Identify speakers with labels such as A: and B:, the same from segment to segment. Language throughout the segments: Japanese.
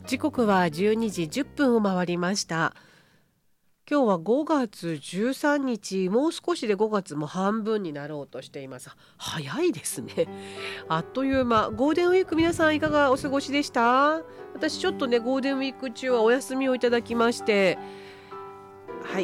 A: 時刻は12時10分を回りました。今日は5月13日、もう少しで5月も半分になろうとしています。早いですね。あっという間。ゴールデンウィーク皆さんいかがお過ごしでした？私ちょっとね、ゴールデンウィーク中はお休みをいただきまして、はい、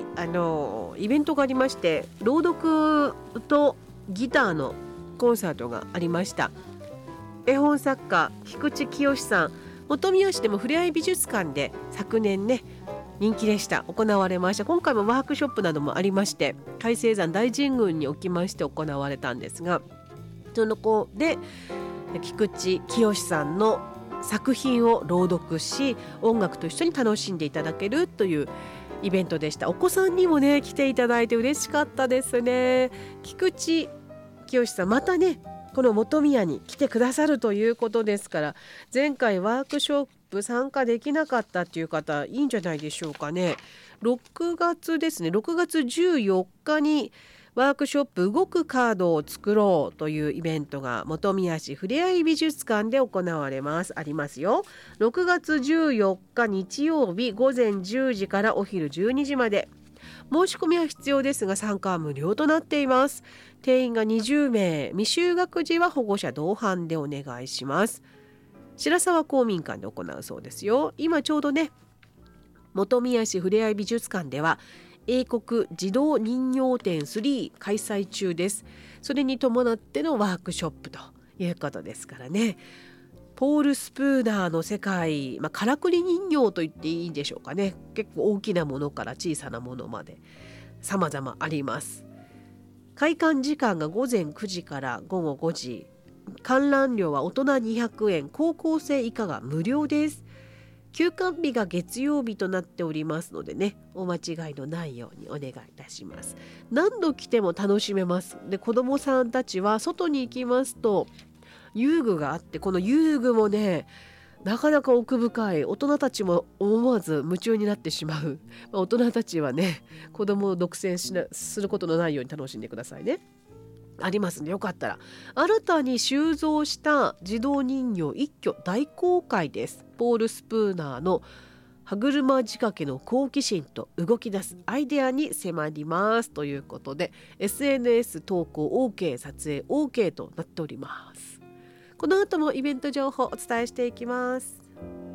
A: イベントがありまして、朗読とギターのコンサートがありました。絵本作家菊池清さん、本宮市でもふれあい美術館で昨年ね人気でした。行われました。今回もワークショップなどもありまして、海星山大神宮におきまして行われたんですが、その子で菊池清さんの作品を朗読し、音楽と一緒に楽しんでいただけるというイベントでした。お子さんにもね来ていただいて嬉しかったですね。菊池清さんまたねこの本宮に来てくださるということですから、前回ワークショップ参加できなかったっていう方いいんじゃないでしょうかね。6月ですね、6月14日にワークショップ動くカードを作ろうというイベントが本宮市ふれあい美術館で行われます。ありますよ。6月14日日曜日午前10時からお昼12時まで。申し込みは必要ですが参加は無料となっています。定員が20名、未就学児は保護者同伴でお願いします。白沢公民館で行うそうですよ。今ちょうどね、本宮市ふれあい美術館では英国児童人形展3開催中です。それに伴ってのワークショップということですからね。ポール・スプーナーの世界、からくり人形と言っていいんでしょうかね。結構大きなものから小さなものまで様々あります。開館時間が午前9時から午後5時。観覧料は大人200円、高校生以下が無料です。休館日が月曜日となっておりますのでね、お間違いのないようにお願いいたします。何度来ても楽しめます。で、子どもさんたちは外に行きますと遊具があって、この遊具もねなかなか奥深い。大人たちも思わず夢中になってしまう。大人たちはね子供を独占することのないように楽しんでくださいね。ありますね。よかったら新たに収蔵した児童人形一挙大公開です。ポール・スプーナーの歯車仕掛けの好奇心と動き出すアイデアに迫りますということで、 SNS 投稿 OK、 撮影 OK となっております。この後もイベント情報をお伝えしていきます。